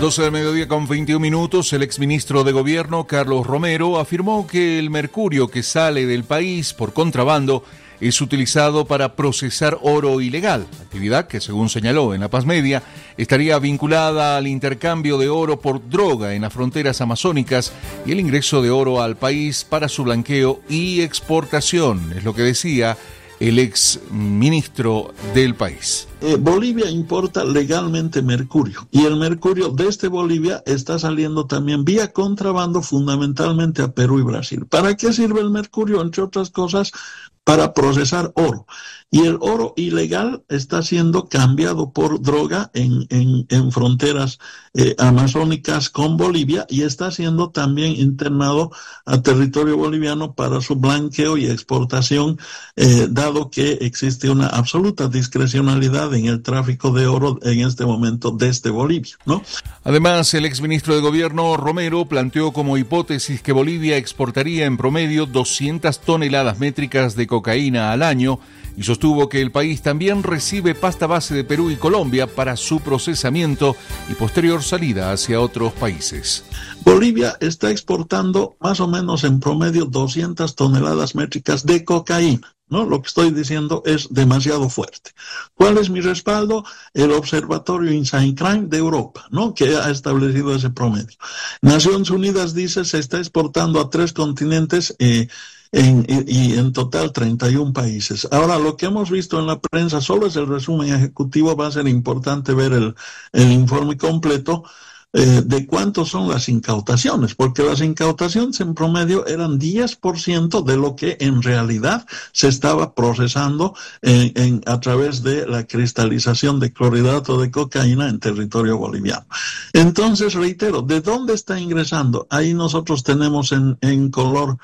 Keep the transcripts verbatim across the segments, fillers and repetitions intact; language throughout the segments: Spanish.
doce del mediodía con veintiún minutos, el exministro de Gobierno, Carlos Romero, afirmó que el mercurio que sale del país por contrabando es utilizado para procesar oro ilegal, actividad que, según señaló en La Paz Media, estaría vinculada al intercambio de oro por droga en las fronteras amazónicas y el ingreso de oro al país para su blanqueo y exportación, es lo que decía el ex ministro del país. Eh, Bolivia importa legalmente mercurio y el mercurio desde Bolivia está saliendo también vía contrabando fundamentalmente a Perú y Brasil. ¿Para qué sirve el mercurio? Entre otras cosas, para procesar oro. Y el oro ilegal está siendo cambiado por droga en, en, en fronteras eh, amazónicas con Bolivia y está siendo también internado a territorio boliviano para su blanqueo y exportación, eh, dado que existe una absoluta discrecionalidad en el tráfico de oro en este momento desde Bolivia, ¿no? Además, el exministro de Gobierno, Romero, planteó como hipótesis que Bolivia exportaría en promedio doscientas toneladas métricas de cocaína al año y sostuvo que el país también recibe pasta base de Perú y Colombia para su procesamiento y posterior salida hacia otros países. Bolivia está exportando más o menos en promedio doscientas toneladas métricas de cocaína, ¿no? Lo que estoy diciendo es demasiado fuerte. ¿Cuál es mi respaldo? El Observatorio Inside Crime de Europa, ¿no? Que ha establecido ese promedio. Naciones Unidas dice se está exportando a tres continentes eh, en, y, y en total treinta y un países. Ahora, lo que hemos visto en la prensa solo es el resumen ejecutivo, va a ser importante ver el, el informe completo. Eh, de cuántos son las incautaciones, porque las incautaciones en promedio eran diez por ciento de lo que en realidad se estaba procesando en, en, a través de la cristalización de clorhidrato de cocaína en territorio boliviano. Entonces, reitero, ¿de dónde está ingresando? Ahí nosotros tenemos en, en color,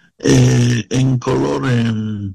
eh, en color eh,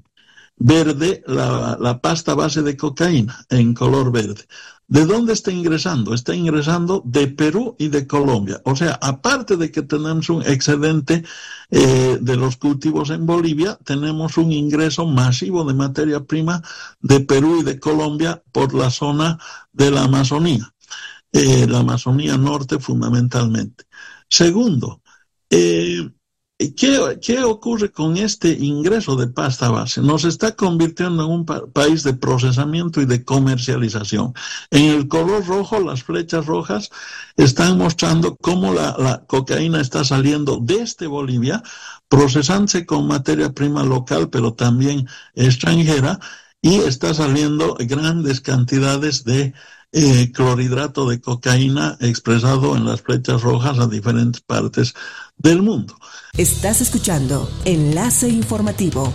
verde la, la pasta base de cocaína, en color verde. ¿De dónde está ingresando? Está ingresando de Perú y de Colombia. O sea, aparte de que tenemos un excedente eh, de los cultivos en Bolivia, tenemos un ingreso masivo de materia prima de Perú y de Colombia por la zona de la Amazonía, eh, la Amazonía Norte fundamentalmente. Segundo, eh, ¿Qué, ¿Qué ocurre con este ingreso de pasta base? Nos está convirtiendo en un pa- país de procesamiento y de comercialización. En el color rojo, las flechas rojas están mostrando cómo la, la cocaína está saliendo desde Bolivia, procesándose con materia prima local, pero también extranjera, y está saliendo grandes cantidades de eh, clorhidrato de cocaína expresado en las flechas rojas a diferentes partes del mundo. Estás escuchando Enlace Informativo.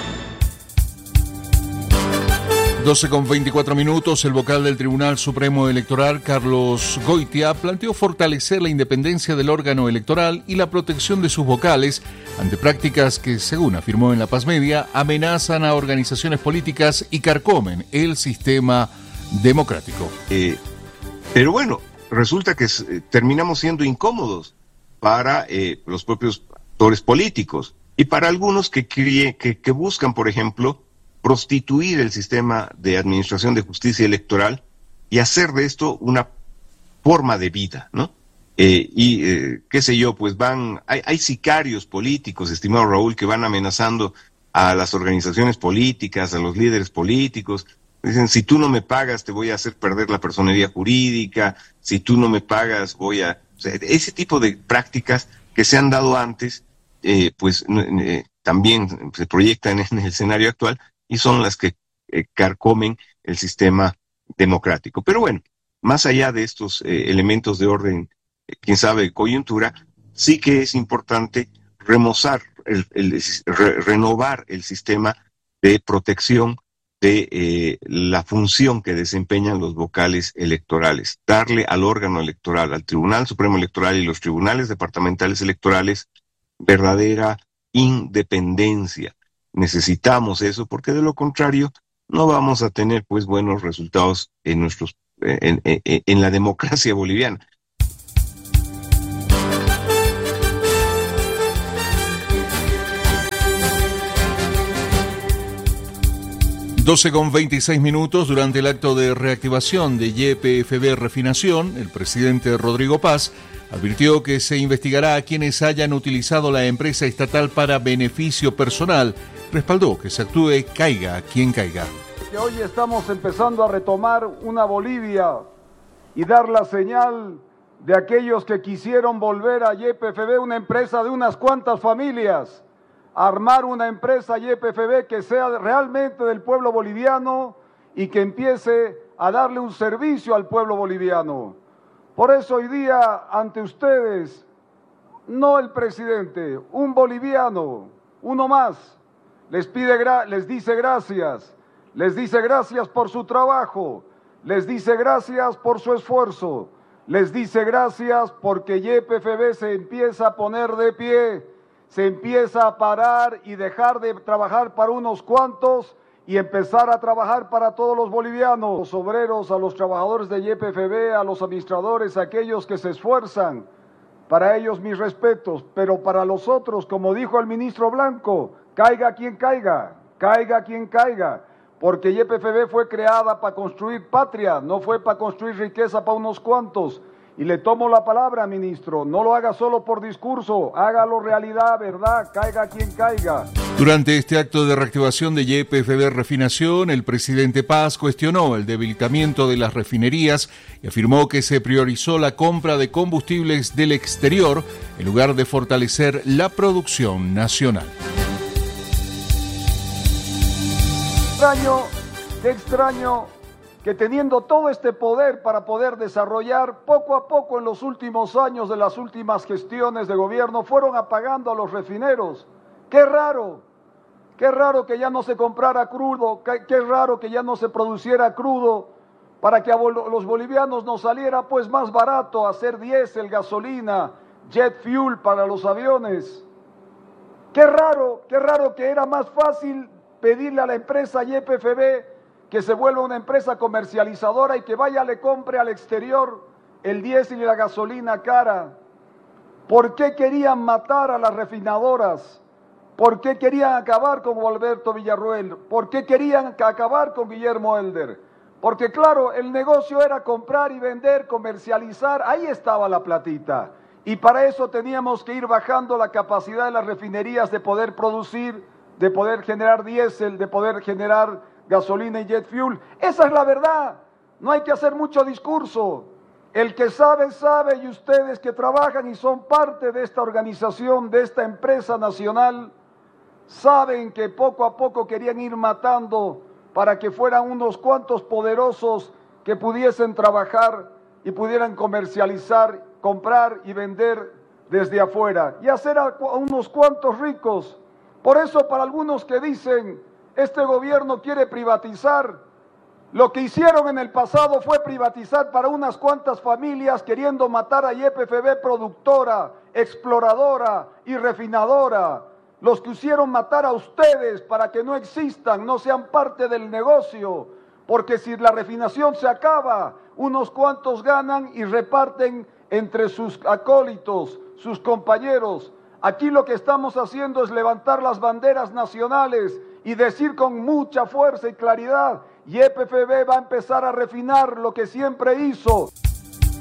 doce con veinticuatro minutos, el vocal del Tribunal Supremo Electoral, Carlos Goitia, planteó fortalecer la independencia del órgano electoral y la protección de sus vocales ante prácticas que, según afirmó en La Paz Media, amenazan a organizaciones políticas y carcomen el sistema democrático. Eh, pero bueno, resulta que eh, terminamos siendo incómodos para eh, los propios actores políticos y para algunos que, que, que buscan, por ejemplo, prostituir el sistema de administración de justicia electoral y hacer de esto una forma de vida, ¿no? Eh, y, eh, qué sé yo, pues van, hay, hay sicarios políticos, estimado Raúl, que van amenazando a las organizaciones políticas, a los líderes políticos. Dicen, si tú no me pagas, te voy a hacer perder la personería jurídica, si tú no me pagas, voy a... O sea, ese tipo de prácticas que se han dado antes, eh, pues eh, también se proyectan en el escenario actual y son las que eh, carcomen el sistema democrático. Pero bueno, más allá de estos eh, elementos de orden, eh, quién sabe, coyuntura, sí que es importante remozar, el, el, re, renovar el sistema de protección de eh, la función que desempeñan los vocales electorales, darle al órgano electoral, al Tribunal Supremo Electoral y los tribunales departamentales electorales verdadera independencia. Necesitamos eso porque de lo contrario no vamos a tener pues buenos resultados en nuestros en, en, en la democracia boliviana. doce con veintiséis minutos. Durante el acto de reactivación de Y P F B Refinación, el presidente Rodrigo Paz advirtió que se investigará a quienes hayan utilizado la empresa estatal para beneficio personal. Respaldó que se actúe caiga quien caiga. Que hoy estamos empezando a retomar una Bolivia y dar la señal de aquellos que quisieron volver a Y P F B una empresa de unas cuantas familias, armar una empresa Y P F B que sea realmente del pueblo boliviano y que empiece a darle un servicio al pueblo boliviano. Por eso hoy día ante ustedes, no el presidente, un boliviano, uno más, les pide, les dice gracias, les dice gracias por su trabajo, les dice gracias por su esfuerzo, les dice gracias porque Y P F B se empieza a poner de pie, se empieza a parar y dejar de trabajar para unos cuantos y empezar a trabajar para todos los bolivianos, los obreros, a los trabajadores de Y P F B, a los administradores, a aquellos que se esfuerzan. Para ellos mis respetos, pero para los otros, como dijo el ministro Blanco, caiga quien caiga, caiga quien caiga, porque Y P F B fue creada para construir patria, no fue para construir riqueza para unos cuantos. Y le tomo la palabra, ministro, no lo haga solo por discurso, hágalo realidad, verdad, caiga quien caiga. Durante este acto de reactivación de Y P F B Refinación, el presidente Paz cuestionó el debilitamiento de las refinerías y afirmó que se priorizó la compra de combustibles del exterior en lugar de fortalecer la producción nacional. Extraño, qué extraño que teniendo todo este poder para poder desarrollar, poco a poco en los últimos años de las últimas gestiones de gobierno, fueron apagando a los refineros. ¡Qué raro! ¡Qué raro que ya no se comprara crudo! ¡Qué, qué raro que ya no se produciera crudo para que a los bolivianos nos saliera pues más barato hacer diésel, gasolina, jet fuel para los aviones! ¡Qué raro! ¡Qué raro que era más fácil pedirle a la empresa Y P F B que se vuelva una empresa comercializadora y que vaya le compre al exterior el diésel y la gasolina cara? ¿Por qué querían matar a las refinadoras? ¿Por qué querían acabar con Alberto Villarroel? ¿Por qué querían acabar con Guillermo Elder? Porque claro, el negocio era comprar y vender, comercializar, ahí estaba la platita. Y para eso teníamos que ir bajando la capacidad de las refinerías de poder producir, de poder generar diésel, de poder generar gasolina y jet fuel. Esa es la verdad, no hay que hacer mucho discurso. El que sabe, sabe, y ustedes que trabajan y son parte de esta organización, de esta empresa nacional, saben que poco a poco querían ir matando para que fueran unos cuantos poderosos que pudiesen trabajar y pudieran comercializar, comprar y vender desde afuera y hacer a unos cuantos ricos. Por eso para algunos que dicen este gobierno quiere privatizar, lo que hicieron en el pasado fue privatizar para unas cuantas familias queriendo matar a Y P F B productora, exploradora y refinadora. Los quisieron matar a ustedes para que no existan, no sean parte del negocio, porque si la refinación se acaba, unos cuantos ganan y reparten entre sus acólitos, sus compañeros. Aquí lo que estamos haciendo es levantar las banderas nacionales y decir con mucha fuerza y claridad, Y P F B va a empezar a refinar lo que siempre hizo.